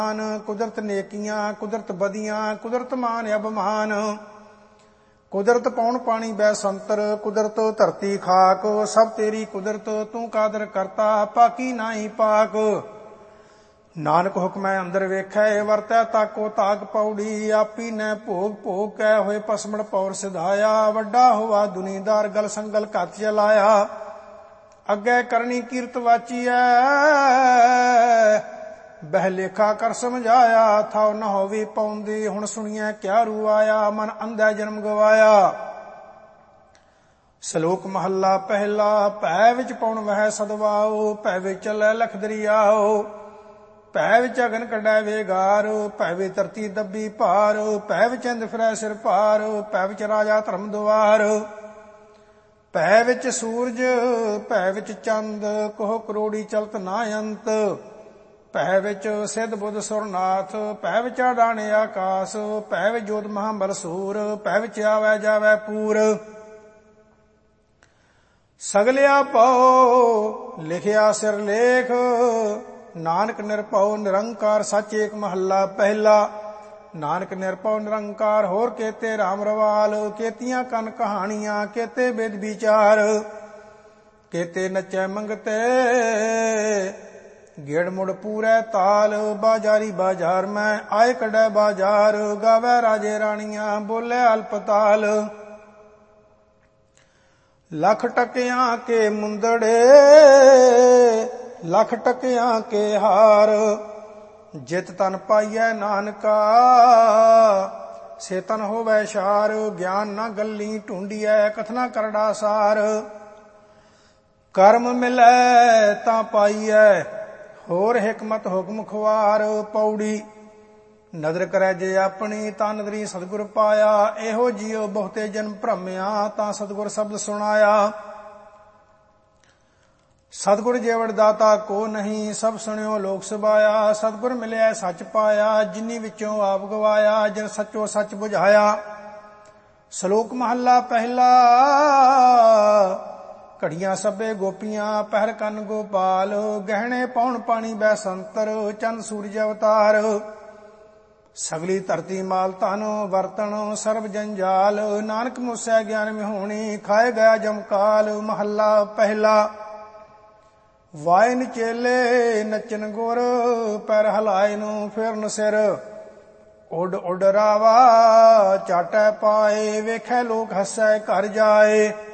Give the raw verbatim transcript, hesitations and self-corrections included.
ਕੁਦਰਤ ਨੇਕੀਆਂ, ਕੁਦਰਤ ਬਦੀਆਂ, ਕੁਦਰਤ ਮਾਨ ਅਭਮਾਨ। ਕੁਦਰਤ ਪੌਣ ਪਾਣੀ ਬੈ ਸੰਤਰ, ਕੁਦਰਤ ਧਰਤੀ ਖਾਕ। ਸਭ ਤੇਰੀ ਕੁਦਰਤ ਤੂੰ ਕਾਦਰ ਕਰਤਾ, ਪਾਕੀ ਨਾਹੀ ਪਾਕ। ਨਾਨਕ ਹੁਕਮੈ ਅੰਦਰ ਵੇਖੈ, ਵਰਤੈ ਤਾਕੋ ਤਾਕ ਪੌੜੀ। ਆਪੀ ਨੈ ਭੋਗ ਭੋਗ ਕੈ, ਹੋਏ ਪਸਮਣ ਪੌਰ ਸਿਧਾਇਆ। ਵੱਡਾ ਹੋਵਾ ਦੁਨੀਦਾਰ, ਗਲ ਸੰਗਲ ਘੱਤ ਚਲਾਇਆ। ਅੱਗੇ ਕਰਨੀ ਕੀਰਤ ਵਾਚੀਐ, ਬਹਿ ਲੇਖਾ ਕਰ ਸਮਝਾਇਆ। ਥਾਉ ਨ ਹੋਵੀ ਪਾਉਂਦੀ, ਹੁਣ ਸੁਣੀਐ ਕਿਆ ਰੂ ਆਇਆ। ਮਨ ਅੰਧੈ ਜਨਮ ਗਵਾਇਆ। ਸ਼ਲੋਕ ਮਹੱਲਾ ਪਹਿਲਾ। ਭੈ ਵਿੱਚ ਪਉਣ ਵਹਿ ਸਦਵਾਓ, ਭੈ ਵਿੱਚ ਚੱਲੈ ਲਖ ਦਰਿਆਓ। ਭੈ ਵਿੱਚ ਅਗਨ ਕੱਢੈ ਵੇਗਾਰ, ਭੈ ਵਿੱਚ ਧਰਤੀ ਦੱਬੀ ਭਾਰ। ਭੈ ਵਿੱਚ ਇੰਦ ਫਿਰੈ ਸਿਰ ਭਾਰ, ਭੈ ਵਿੱਚ ਰਾਜਾ ਧਰਮ ਦੁਆਰ। ਭੈ ਵਿੱਚ ਸੂਰਜ, ਭੈ ਵਿੱਚ ਚੰਦ, ਕੋਹ ਕਰੋੜੀ ਚਲਤ ਨਾ ਅੰਤ। ਭੈ ਵਿੱਚ ਸਿੱਧ ਬੁੱਧ ਸੁਰਨਾਥ, ਭੈ ਵਿੱਚ ਅਡਾਣੇ ਆਕਾਸ। ਭੈ ਵਿੱਚ ਜੋਤ ਮਹਾਂਬਲ ਸੂਰ, ਭੈ ਵਿੱਚ ਆਵੈ ਜਾਵੈ ਪੂਰ। ਸਗਲਿਆ ਭਉ ਲਿਖਿਆ ਸਿਰ ਲੇਖ, ਨਾਨਕ ਨਿਰਭਉ ਨਿਰੰਕਾਰ ਸੱਚ ਏਕ ਮਹੱਲਾ ਪਹਿਲਾ। ਨਾਨਕ ਨਿਰਭਉ ਨਿਰੰਕਾਰ ਹੋਰ ਕੇਤੇ ਰਾਮ ਰਵਾਲ। ਕੇਤੀਆਂ ਕਨ ਕਹਾਣੀਆਂ, ਕੇਤੇ ਵੇਦ ਵਿਚਾਰ। ਕੇਤੇ ਨਚੈ ਮੰਗਤੇ, ਗੇੜ ਮੁੜ ਪੂਰੈ ਤਾਲ। ਬਾਜ਼ਾਰੀ ਬਾਜ਼ਾਰ ਮੈਂ ਆਏ ਕੱਢੈ ਬਾਜ਼ਾਰ। ਗਾਵੈ ਰਾਜੇ ਰਾਣੀਆਂ, ਬੋਲੇ ਅਲਪਤਾਲ। ਲੱਖ ਟਕਿਆਂ ਕੇ ਮੁੰਦੜੇ, ਲੱਖ ਟਕਿਆਂ ਕੇ ਹਾਰ। ਜਿਤ ਤਨ ਪਾਈਐ ਨਾਨਕਾ, ਸੇ ਤਨ ਹੋਵੈ ਸ਼ਾਰ। ਗਿਆਨ ਨਾ ਗੱਲੀ ਢੂੰਡੀਐ, ਕਥਨਾ ਕਰੜਾ ਸਾਰ। ਕਰਮ ਮਿਲੈ ਤਾਂ ਪਾਈਐ, ਹੋਰ ਹਿਕਮਤ ਹੁਕਮ ਖੁਆਰ। ਪੌੜੀ। ਨਦਰ ਕਰੈ ਜੇ ਆਪਣੀ, ਤਾਂ ਨਦਰੀ ਸਤਿਗੁਰ ਪਾਇਆ। ਇਹੋ ਜਿਉ ਬਹੁਤੇ ਜਨਮ ਭ੍ਰਮਿਆ, ਤਾਂ ਸਤਿਗੁਰ ਸ਼ਬਦ ਸੁਣਾਇਆ। ਸਤਿਗੁਰ ਜੇਵੜ ਦਾਤਾ ਕੋ ਨਹੀਂ, ਸਭ ਸੁਣਿਓ ਲੋਕ ਸੁਭਾਇਆ। ਸਤਿਗੁਰ ਮਿਲਿਆ ਸੱਚ ਪਾਇਆ, ਜਿਨੀ ਵਿੱਚੋਂ ਆਪ ਗਵਾਇਆ। ਜਿਨ ਸੱਚੋ ਸੱਚ ਬੁਝਾਇਆ। ਸ਼ਲੋਕ ਮਹੱਲਾ ਪਹਿਲਾ। ਘੜੀਆਂ ਸਭੇ ਗੋਪੀਆਂ, ਪਹਿਰ ਕੰਨ ਗੋਪਾਲ। ਗਹਿਣੇ ਪਾਉਣ ਪਾਣੀ ਬੈ ਸੰਤਰ, ਚੰਦ ਸੂਰਜ ਅਵਤਾਰ। ਸਗਲੀ ਧਰਤੀ ਮਾਲ ਧਨ, ਵਰਤਨ ਸਰਬ ਜੰਜਾਲ। ਨਾਨਕ ਮੁਸੈ ਗਿਆਨ ਮਿਹੋਣੀ, ਖਾਏ ਗਿਆ ਜਮਕਾਲ। ਮਹੱਲਾ ਪਹਿਲਾ। ਵਾਇਨ ਚੇਲੇ ਨੱਚਨ ਗੁਰ, ਪੈਰ ਹਲਾਏ ਨੂੰ ਫਿਰਨ ਸਿਰ। ਉੱਡ ਉੱਡ ਰਾਵਾ ਚਾਟੈ ਪਾਏ, ਵੇਖੈ ਲੋਕ ਹੱਸੈ ਘਰ ਜਾਏ।